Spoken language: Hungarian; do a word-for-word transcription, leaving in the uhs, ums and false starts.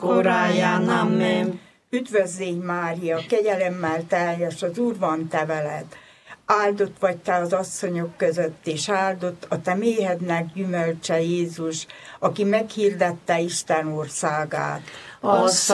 koráján. Amen. Üdvözlégy Mária, kegyelemmel teljes, az Úr van te veled. Áldott vagy te az asszonyok között, és áldott a te méhednek gyümölcse Jézus, aki meghirdette Isten országát. Az